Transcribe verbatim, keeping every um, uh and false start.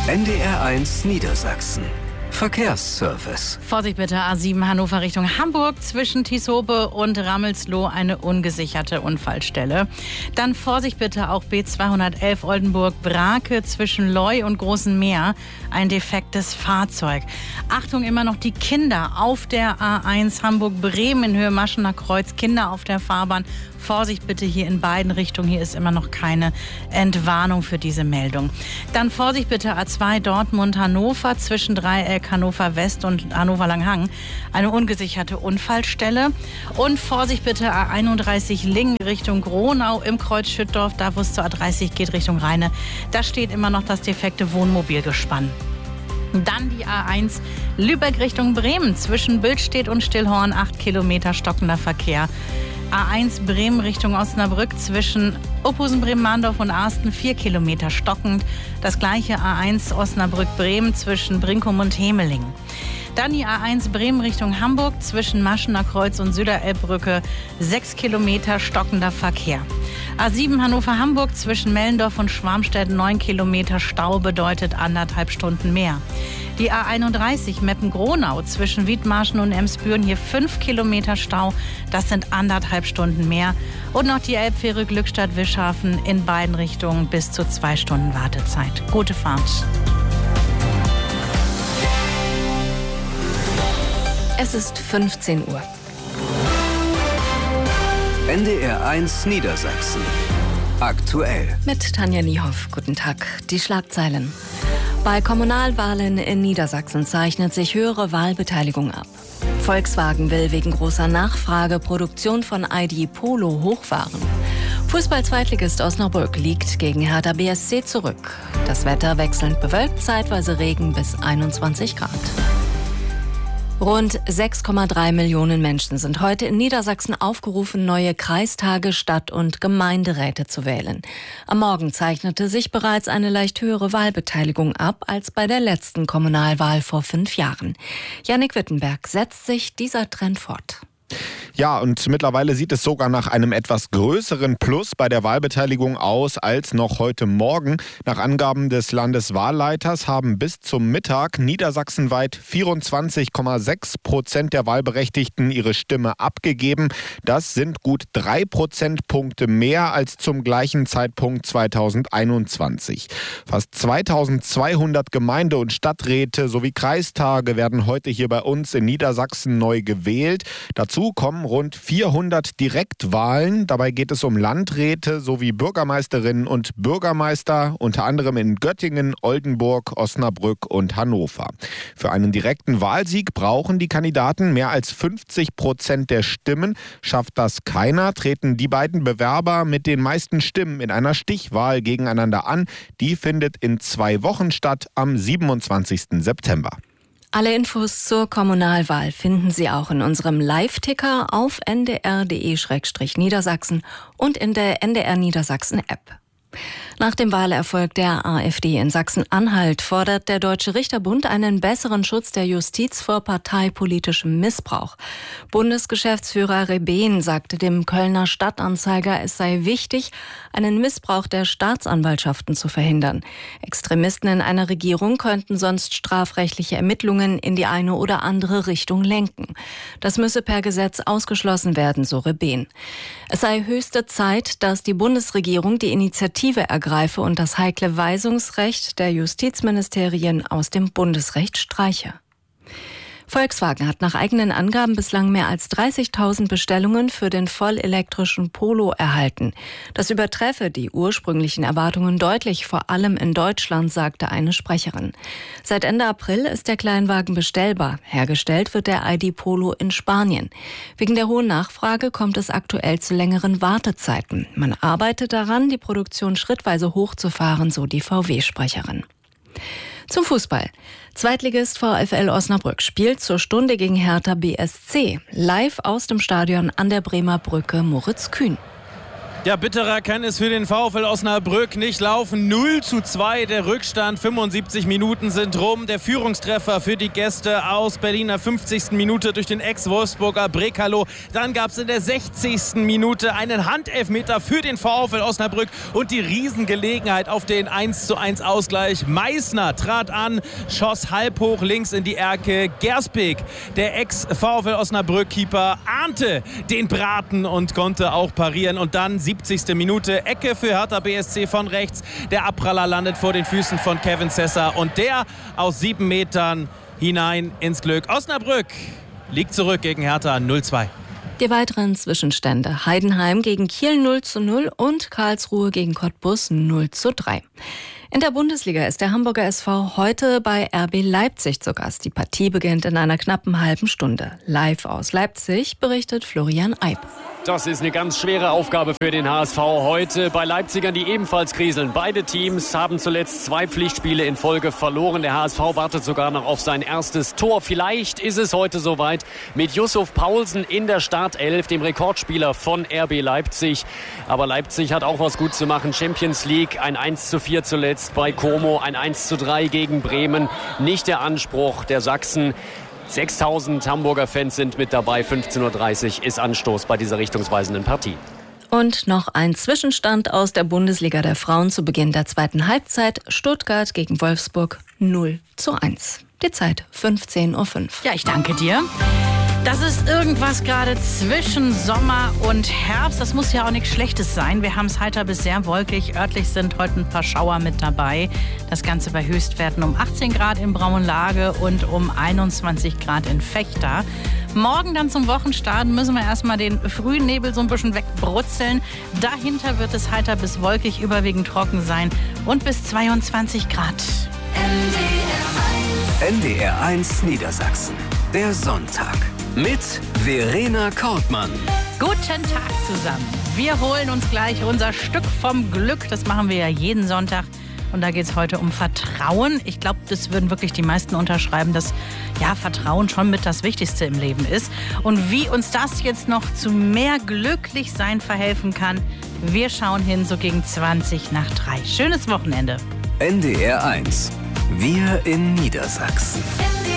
N D R eins Niedersachsen. Verkehrsservice. Vorsicht bitte, A sieben Hannover Richtung Hamburg, zwischen Tieshope und Rammelsloh eine ungesicherte Unfallstelle. Dann Vorsicht bitte auch B zweihundertelf Oldenburg-Brake zwischen Leu und Großen Meer, ein defektes Fahrzeug. Achtung, immer noch die Kinder auf der A eins Hamburg-Bremen in Höhe Maschener Kreuz, Kinder auf der Fahrbahn. Vorsicht bitte hier in beiden Richtungen, hier ist immer noch keine Entwarnung für diese Meldung. Dann Vorsicht bitte A zwei Dortmund-Hannover zwischen Dreieck Hannover West und Hannover Langhang, eine ungesicherte Unfallstelle. Und Vorsicht bitte A einunddreißig Lingen Richtung Gronau im Kreuz Schüttdorf, da wo es zur A dreißig geht Richtung Rheine. Da steht immer noch das defekte Wohnmobilgespann. Dann die A eins Lübeck Richtung Bremen zwischen Billstedt und Stillhorn, acht Kilometer stockender Verkehr. A eins Bremen Richtung Osnabrück zwischen Uphusen, Bremen-Mahndorf und Arsten, vier Kilometer stockend. Das gleiche A eins Osnabrück-Bremen zwischen Brinkum und Hemeling. Dann die A eins Bremen Richtung Hamburg zwischen Maschener Kreuz und Süderelbbrücke, sechs Kilometer stockender Verkehr. A sieben Hannover-Hamburg zwischen Mellendorf und Schwarmstedt, neun Kilometer Stau bedeutet anderthalb Stunden mehr. Die A einunddreißig Meppen-Gronau zwischen Wiedmarschen und Emsbüren, hier fünf Kilometer Stau, das sind anderthalb Stunden mehr. Und noch die Elbfähre Glückstadt-Wischhafen in beiden Richtungen bis zu zwei Stunden Wartezeit. Gute Fahrt. Es ist fünfzehn Uhr. N D R eins Niedersachsen. Aktuell. Mit Tanja Niehoff. Guten Tag. Die Schlagzeilen. Bei Kommunalwahlen in Niedersachsen zeichnet sich höhere Wahlbeteiligung ab. Volkswagen will wegen großer Nachfrage Produktion von I D Polo hochfahren. Fußball-Zweitligist Osnabrück liegt gegen Hertha B S C zurück. Das Wetter wechselnd bewölkt, zeitweise Regen bis einundzwanzig Grad. Rund sechs Komma drei Millionen Menschen sind heute in Niedersachsen aufgerufen, neue Kreistage, Stadt- und Gemeinderäte zu wählen. Am Morgen zeichnete sich bereits eine leicht höhere Wahlbeteiligung ab als bei der letzten Kommunalwahl vor fünf Jahren. Jannik Wittenberg, setzt sich dieser Trend fort? Ja, und mittlerweile sieht es sogar nach einem etwas größeren Plus bei der Wahlbeteiligung aus als noch heute Morgen. Nach Angaben des Landeswahlleiters haben bis zum Mittag niedersachsenweit vierundzwanzig Komma sechs Prozent der Wahlberechtigten ihre Stimme abgegeben. Das sind gut drei Prozentpunkte mehr als zum gleichen Zeitpunkt zweitausendeinundzwanzig. Fast zweitausendzweihundert Gemeinde- und Stadträte sowie Kreistage werden heute hier bei uns in Niedersachsen neu gewählt. Dazu kommen rund vierhundert Direktwahlen. Dabei geht es um Landräte sowie Bürgermeisterinnen und Bürgermeister, unter anderem in Göttingen, Oldenburg, Osnabrück und Hannover. Für einen direkten Wahlsieg brauchen die Kandidaten mehr als fünfzig Prozent der Stimmen. Schafft das keiner, treten die beiden Bewerber mit den meisten Stimmen in einer Stichwahl gegeneinander an. Die findet in zwei Wochen statt, am siebenundzwanzigsten September. Alle Infos zur Kommunalwahl finden Sie auch in unserem Live-Ticker auf n d r punkt d e slash niedersachsen und in der N D R Niedersachsen-App. Nach dem Wahlerfolg der AfD in Sachsen-Anhalt fordert der Deutsche Richterbund einen besseren Schutz der Justiz vor parteipolitischem Missbrauch. Bundesgeschäftsführer Rebehn sagte dem Kölner Stadtanzeiger, es sei wichtig, einen Missbrauch der Staatsanwaltschaften zu verhindern. Extremisten in einer Regierung könnten sonst strafrechtliche Ermittlungen in die eine oder andere Richtung lenken. Das müsse per Gesetz ausgeschlossen werden, so Rebehn. Es sei höchste Zeit, dass die Bundesregierung die Initiative ergreife und das heikle Weisungsrecht der Justizministerien aus dem Bundesrecht streiche. Volkswagen hat nach eigenen Angaben bislang mehr als dreißigtausend Bestellungen für den vollelektrischen Polo erhalten. Das übertreffe die ursprünglichen Erwartungen deutlich, vor allem in Deutschland, sagte eine Sprecherin. Seit Ende April ist der Kleinwagen bestellbar. Hergestellt wird der I D Polo in Spanien. Wegen der hohen Nachfrage kommt es aktuell zu längeren Wartezeiten. Man arbeitet daran, die Produktion schrittweise hochzufahren, so die V W-Sprecherin. Zum Fußball. Zweitligist VfL Osnabrück spielt zur Stunde gegen Hertha B S C. Live aus dem Stadion an der Bremer Brücke Moritz Kühn. Ja, bitterer kann es für den VfL Osnabrück nicht laufen. null zu zwei der Rückstand. fünfundsiebzig Minuten sind rum. Der Führungstreffer für die Gäste aus Berliner fünfzigsten Minute durch den Ex-Wolfsburger Brekalo. Dann gab es in der sechzigsten Minute einen Handelfmeter für den VfL Osnabrück und die Riesengelegenheit auf den eins zu eins Ausgleich. Meißner trat an, schoss halb hoch links in die Ecke. Gerspik, der Ex-VfL Osnabrück-Keeper, ahnte den Braten und konnte auch parieren. Und dann siebzigste Minute, Ecke für Hertha B S C von rechts. Der Abpraller landet vor den Füßen von Kevin Sessa und der aus sieben Metern hinein ins Glück. Osnabrück liegt zurück gegen Hertha null zu zwei. Die weiteren Zwischenstände: Heidenheim gegen Kiel null zu null und Karlsruhe gegen Cottbus null zu drei. In der Bundesliga ist der Hamburger S V heute bei R B Leipzig zu Gast. Die Partie beginnt in einer knappen halben Stunde. Live aus Leipzig berichtet Florian Eib. Das ist eine ganz schwere Aufgabe für den H S V heute bei Leipzigern, die ebenfalls kriseln. Beide Teams haben zuletzt zwei Pflichtspiele in Folge verloren. Der H S V wartet sogar noch auf sein erstes Tor. Vielleicht ist es heute soweit mit Yusuf Paulsen in der Startelf, dem Rekordspieler von R B Leipzig. Aber Leipzig hat auch was gut zu machen. Champions League, ein eins zu vier zuletzt bei Como, ein eins zu drei gegen Bremen. Nicht der Anspruch der Sachsen. sechstausend Hamburger Fans sind mit dabei. fünfzehn Uhr dreißig ist Anstoß bei dieser richtungsweisenden Partie. Und noch ein Zwischenstand aus der Bundesliga der Frauen zu Beginn der zweiten Halbzeit. Stuttgart gegen Wolfsburg null zu eins. Die Zeit fünfzehn Uhr fünf. Ja, ich danke dir. Das ist irgendwas gerade zwischen Sommer und Herbst. Das muss ja auch nichts Schlechtes sein. Wir haben es heiter bis sehr wolkig. Örtlich sind heute ein paar Schauer mit dabei. Das Ganze bei Höchstwerten um achtzehn Grad in Braunlage und um einundzwanzig Grad in Vechta. Morgen dann zum Wochenstart müssen wir erstmal den frühen Nebel so ein bisschen wegbrutzeln. Dahinter wird es heiter bis wolkig, überwiegend trocken sein und bis zweiundzwanzig Grad. N D R eins Niedersachsen. Der Sonntag. Mit Verena Kortmann. Guten Tag zusammen. Wir holen uns gleich unser Stück vom Glück. Das machen wir ja jeden Sonntag. Und da geht es heute um Vertrauen. Ich glaube, das würden wirklich die meisten unterschreiben, dass ja, Vertrauen schon mit das Wichtigste im Leben ist. Und wie uns das jetzt noch zu mehr Glücklichsein verhelfen kann, wir schauen hin so gegen zwanzig nach drei. Schönes Wochenende. N D R eins. Wir in Niedersachsen.